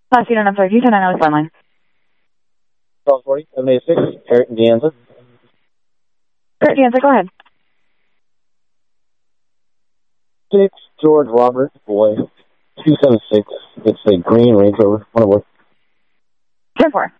Last unit, I'm sorry, G10, I know it's line. 1240, 786, Parrot and Deanza. Parrot, Deanza, go ahead. 6, George Robert, boy. 276. It's a green Range Rover. 1 aboard. 10-4.